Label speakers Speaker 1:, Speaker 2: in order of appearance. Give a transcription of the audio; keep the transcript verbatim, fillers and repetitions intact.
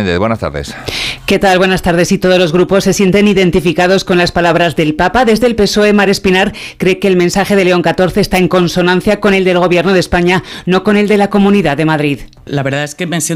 Speaker 1: Méndez, buenas tardes.
Speaker 2: ¿Qué tal? Buenas tardes. Y todos los grupos se sienten identificados con las palabras del Papa. Desde el P S O E, Mar Espinar cree que el mensaje de León catorce está en consonancia con el del Gobierno de España, no con el de la Comunidad de Madrid.
Speaker 3: La verdad es que me siento